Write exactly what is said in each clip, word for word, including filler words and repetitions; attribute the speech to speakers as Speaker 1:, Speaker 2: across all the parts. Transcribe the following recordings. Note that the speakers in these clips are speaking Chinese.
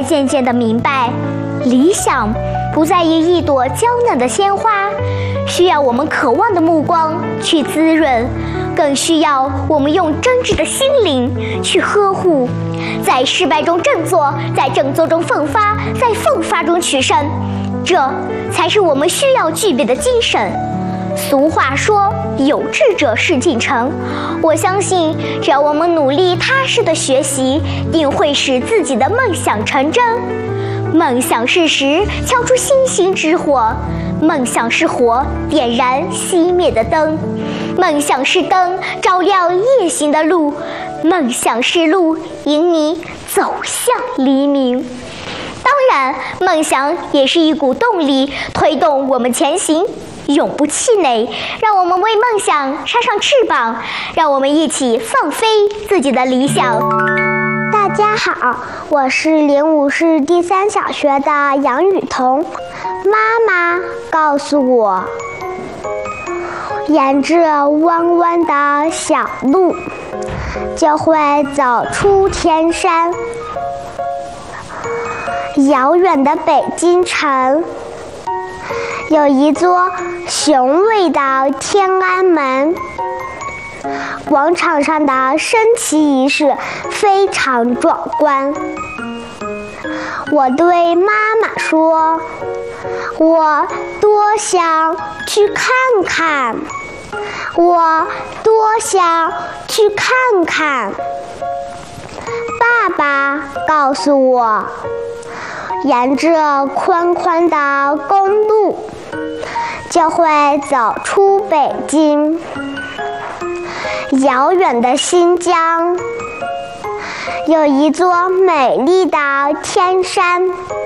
Speaker 1: 才渐渐地明白，理想不在于一朵娇嫩的鲜花，需要我们渴望的目光去滋润，更需要我们用真挚的心灵去呵护。在失败中振作，在振作中奋发，在奋发中取胜，这才是我们需要具备的精神。俗话说，有志者事竟成。我相信，只要我们努力踏实的学习，定会使自己的梦想成真。梦想是石，敲出星星之火；梦想是火，点燃熄灭的灯；梦想是灯，照亮夜行的路；梦想是路，引你走向黎明。当然，梦想也是一股动力，推动我们前行，永不气馁。让我们为梦想扇上翅膀，让我们一起放飞自己的理想。
Speaker 2: 大家好，我是灵武市第三小学的杨雨桐。妈妈告诉我，沿着弯弯的小路，就会走出天山。遥远的北京城，有一座雄伟的天安门，广场上的升旗仪式非常壮观。我对妈妈说，我多想去看看，我多想去看看。爸爸告诉我，沿着宽宽的公路，就会走出北京。遥远的新疆，有一座美丽的天山，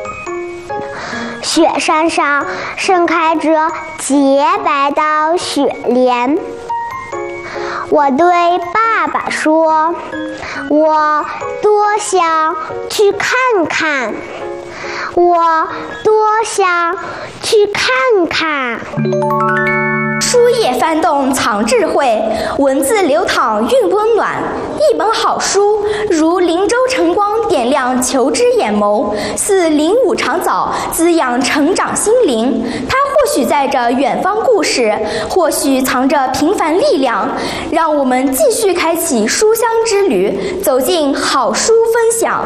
Speaker 2: 雪山上盛开着洁白的雪莲。我对爸爸说，我多想去看看，我多想去看看。
Speaker 3: 书页翻动藏智慧，文字流淌蕴温暖。一本好书如林州晨光，点亮求知眼眸，似林武长藻，滋养成长心灵。它或许载着远方故事，或许藏着平凡力量。让我们继续开启书香之旅，走进好书分享。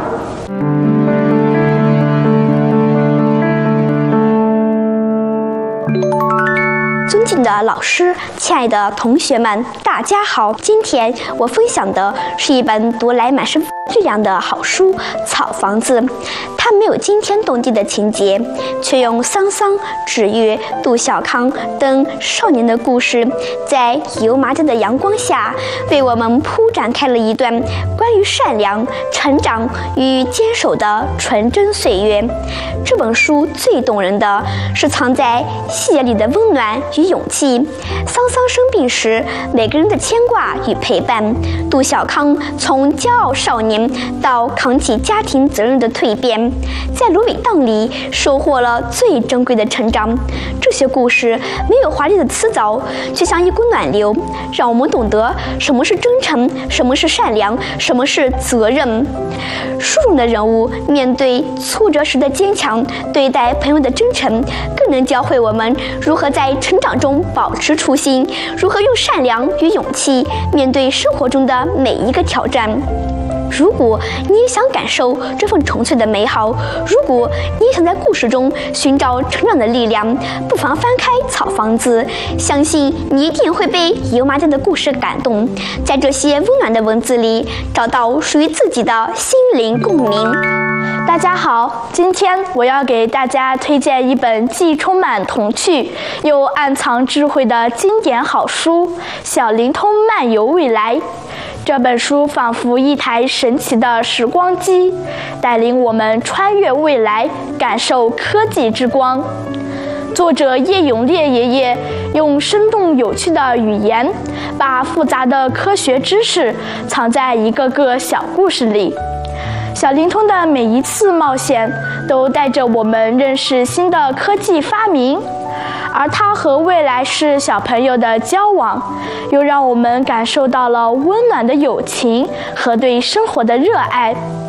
Speaker 3: 尊敬的老师，亲爱的同学们，大家好！今天我分享的是一本读来满是力量的好书《草房子》。它没有惊天动地的情节，却用桑桑、芷月、杜小康等少年的故事，在油麻地的阳光下，为我们铺展开了一段关于善良、成长与坚守的纯真岁月。这本书最动人的是藏在细节里的温暖与勇气。桑桑生病时，每个人的牵挂与陪伴；杜小康从骄傲少年到扛起家庭责任的蜕变，在芦苇荡里收获了最珍贵的成长。这些故事没有华丽的辞藻，却像一股暖流，让我们懂得什么是真诚，什么是善良，什么是责任。书中的人物面对挫折时的坚强，对待朋友的真诚，更能教会我们如何在成长中保持初心，如何用善良与勇气面对生活中的每一个挑战。如果你也想感受这份纯粹的美好，如果你也想在故事中寻找成长的力量，不妨翻开《草房子》，相信你一定会被油麻地的故事感动，在这些温暖的文字里找到属于自己的心灵共鸣。
Speaker 4: 大家好，今天我要给大家推荐一本既充满童趣又暗藏智慧的经典好书《小灵通漫游未来》。这本书仿佛一台神奇的时光机，带领我们穿越未来，感受科技之光。作者叶永烈爷爷用生动有趣的语言，把复杂的科学知识藏在一个个小故事里。小灵通的每一次冒险都带着我们认识新的科技发明，而他和未来世小朋友的交往，又让我们感受到了温暖的友情和对生活的热爱。